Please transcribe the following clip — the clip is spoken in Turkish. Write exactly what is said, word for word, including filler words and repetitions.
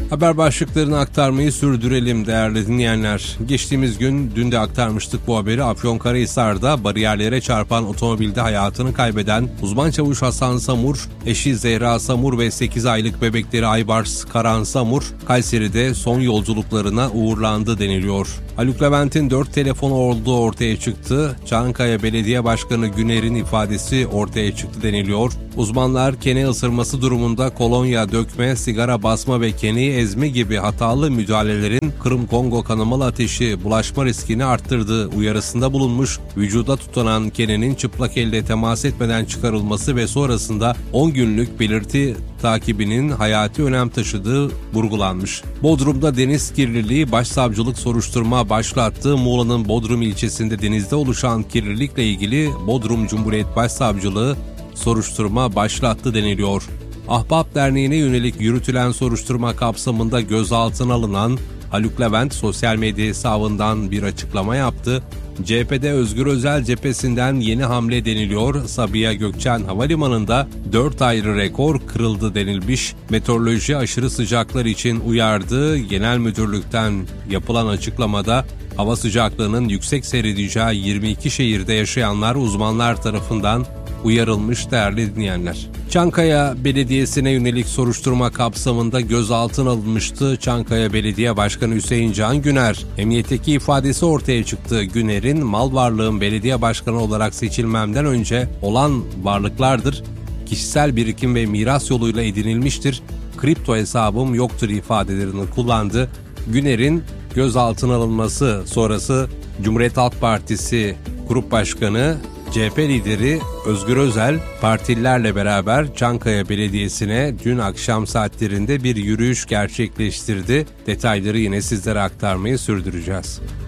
Haber başlıklarını aktarmayı sürdürelim değerli dinleyenler. Geçtiğimiz gün, dün de aktarmıştık bu haberi. Afyonkarahisar'da bariyerlere çarpan otomobilde hayatını kaybeden uzman çavuş Hasan Samur, eşi Zehra Samur ve sekiz aylık bebekleri Aybars Karan Samur, Kayseri'de son yolculuklarına uğurlandı deniliyor. Haluk Levent'in dört telefonu olduğu ortaya çıktı. Çankaya Belediye Başkanı Güner'in ifadesi ortaya çıktı deniliyor. Uzmanlar kene ısırması durumunda kolonya dökme, sigara basma ve keneyi ezme gibi hatalı müdahalelerin Kırım-Kongo kanamalı ateşi bulaşma riskini arttırdığı uyarısında bulunmuş, vücuda tutanan kenenin çıplak elle temas etmeden çıkarılması ve sonrasında on günlük belirti takibinin hayati önem taşıdığı vurgulanmış. Bodrum'da deniz kirliliği başsavcılık soruşturma başlattı. Muğla'nın Bodrum ilçesinde denizde oluşan kirlilikle ilgili Bodrum Cumhuriyet Başsavcılığı soruşturma başlattı deniliyor. Ahbap Derneği'ne yönelik yürütülen soruşturma kapsamında gözaltına alınan Haluk Levent sosyal medya hesabından bir açıklama yaptı. C H P'de Özgür Özel cephesinden yeni hamle deniliyor. Sabiha Gökçen Havalimanı'nda dört ayrı rekor kırıldı denilmiş. Meteoroloji aşırı sıcaklar için uyardı. Genel Müdürlük'ten yapılan açıklamada hava sıcaklığının yüksek seyredeceği yirmi iki şehirde yaşayanlar uzmanlar tarafından uyarılmış değerli dinleyenler. Çankaya Belediyesi'ne yönelik soruşturma kapsamında gözaltına alınmıştı. Çankaya Belediye Başkanı Hüseyin Can Güner, emniyetteki ifadesi ortaya çıktı. Güner'in mal varlığım belediye başkanı olarak seçilmemden önce olan varlıklardır. Kişisel birikim ve miras yoluyla edinilmiştir. Kripto hesabım yoktur ifadelerini kullandı. Güner'in gözaltına alınması sonrası Cumhuriyet Halk Partisi Grup Başkanı C H P lideri Özgür Özel, partililerle beraber Çankaya Belediyesi'ne dün akşam saatlerinde bir yürüyüş gerçekleştirdi. Detayları yine sizlere aktarmayı sürdüreceğiz.